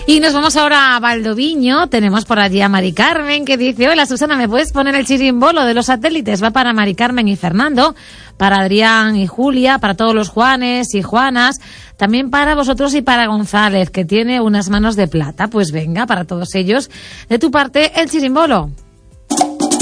Y nos vamos ahora a Valdoviño. Tenemos por allí a Mari Carmen que dice: hola Susana, ¿me puedes poner el chirimbolo de los satélites? Va para Mari Carmen y Fernando, para Adrián y Julia, para todos los Juanes y Juanas, también para vosotros y para González, que tiene unas manos de plata. Pues venga, para todos ellos, de tu parte, el chirimbolo.